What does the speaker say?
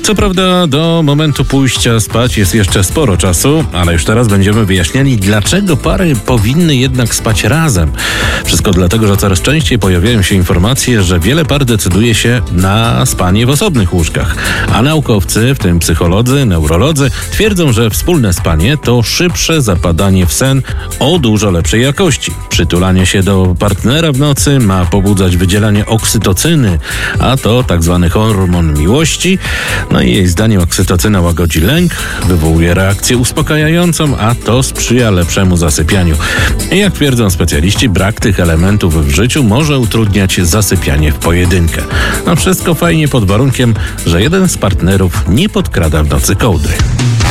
Co prawda do momentu pójścia spać jest jeszcze sporo czasu, ale już teraz będziemy wyjaśniali, dlaczego pary powinny jednak spać razem. Wszystko dlatego, że coraz częściej pojawiają się informacje, że wiele par decyduje się na spanie w osobnych łóżkach. A naukowcy, w tym psycholodzy, neurolodzy, twierdzą, że wspólne spanie to szybsze zapadanie w sen o dużo lepszej jakości. Przytulanie się do partnera w nocy ma pobudzać wydzielanie oksytocyny, a to tak zwany hormon miłości. No i jej zdaniem oksytocyna łagodzi lęk, wywołuje reakcję uspokajającą, a to sprzyja lepszemu zasypianiu. I jak twierdzą specjaliści, brak tych elementów w życiu może utrudniać zasypianie w pojedynkę. No wszystko fajnie pod warunkiem, że jeden z partnerów nie podkrada w nocy kołdry.